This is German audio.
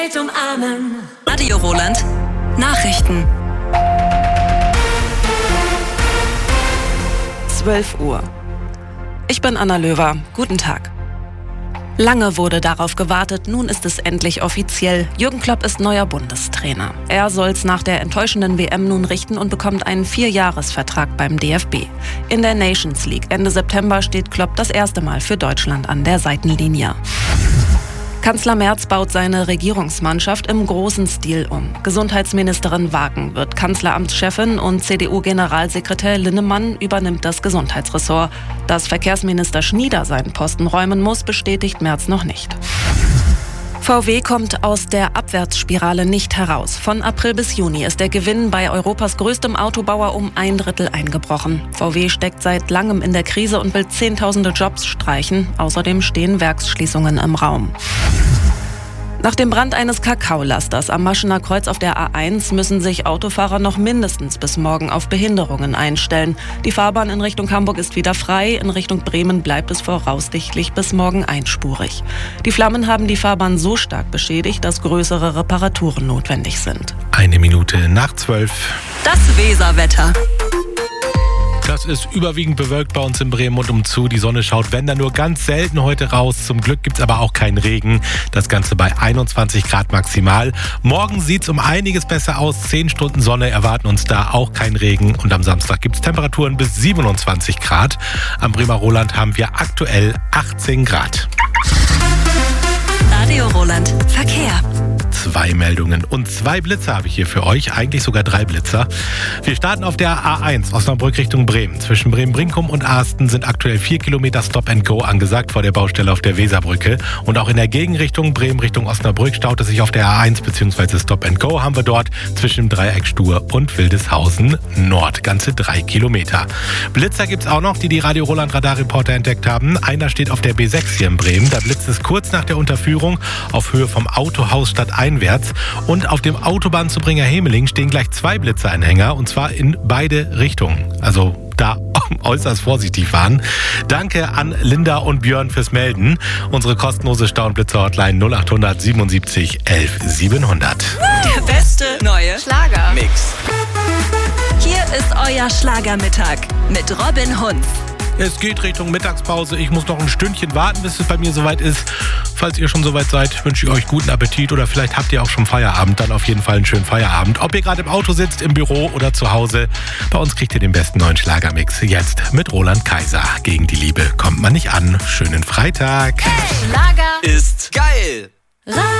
umarmen. Radio Roland. Nachrichten. 12 Uhr. Ich bin Anna Löwer. Guten Tag. Lange wurde darauf gewartet, nun ist es endlich offiziell. Jürgen Klopp ist neuer Bundestrainer. Er soll's nach der enttäuschenden WM nun richten und bekommt einen 4-Jahres-Vertrag beim DFB. In der Nations League Ende September steht Klopp das erste Mal für Deutschland an der Seitenlinie. Kanzler Merz baut seine Regierungsmannschaft im großen Stil um. Gesundheitsministerin Wagen wird Kanzleramtschefin und CDU-Generalsekretär Linnemann übernimmt das Gesundheitsressort. Dass Verkehrsminister Schnieder seinen Posten räumen muss, bestätigt Merz noch nicht. VW kommt aus der Abwärtsspirale nicht heraus. Von April bis Juni ist der Gewinn bei Europas größtem Autobauer um 1/3 eingebrochen. VW steckt seit langem in der Krise und will Zehntausende Jobs streichen. Außerdem stehen Werksschließungen im Raum. Nach dem Brand eines Kakaolasters am Maschener Kreuz auf der A1 müssen sich Autofahrer noch mindestens bis morgen auf Behinderungen einstellen. Die Fahrbahn in Richtung Hamburg ist wieder frei, in Richtung Bremen bleibt es voraussichtlich bis morgen einspurig. Die Flammen haben die Fahrbahn so stark beschädigt, dass größere Reparaturen notwendig sind. 11:55. Das Weserwetter. Das ist überwiegend bewölkt bei uns in Bremen und umzu. Die Sonne schaut, wenn dann nur ganz selten heute raus. Zum Glück gibt es aber auch keinen Regen. Das Ganze bei 21 Grad maximal. Morgen sieht es um einiges besser aus. 10 Stunden Sonne erwarten uns da, auch kein Regen. Und am Samstag gibt es Temperaturen bis 27 Grad. Am Bremer Roland haben wir aktuell 18 Grad. Radio Roland. Verkehr. 2 Meldungen und 2 Blitzer habe ich hier für euch, eigentlich sogar 3 Blitzer. Wir starten auf der A1 Osnabrück Richtung Bremen. Zwischen Bremen-Brinkum und Asten sind aktuell 4 Kilometer Stop and Go angesagt vor der Baustelle auf der Weserbrücke. Und auch in der Gegenrichtung Bremen Richtung Osnabrück staut es sich auf der A1 bzw. Stop and Go haben wir dort zwischen Dreieck Stur und Wildeshausen Nord. Ganze 3 Kilometer. Blitzer gibt es auch noch, die Radio Roland Radarreporter entdeckt haben. Einer steht auf der B6 hier in Bremen. Da blitzt es kurz nach der Unterführung auf Höhe vom Autohaus stadteinwärts. Und auf dem Autobahnzubringer Hemeling stehen gleich 2 Blitzeranhänger und zwar in beide Richtungen. Also da äußerst vorsichtig fahren. Danke an Linda und Björn fürs Melden. Unsere kostenlose Stau- und Blitzer-Hotline 0800 77 11 700. Der beste neue Schlager-Mix. Hier ist euer Schlagermittag mit Robin Hunz. Es geht Richtung Mittagspause. Ich muss noch ein Stündchen warten, bis es bei mir soweit ist. Falls ihr schon soweit seid, wünsche ich euch guten Appetit oder vielleicht habt ihr auch schon Feierabend. Dann auf jeden Fall einen schönen Feierabend. Ob ihr gerade im Auto sitzt, im Büro oder zu Hause. Bei uns kriegt ihr den besten neuen Schlagermix. Jetzt mit Roland Kaiser. Gegen die Liebe kommt man nicht an. Schönen Freitag. Schlager ist geil.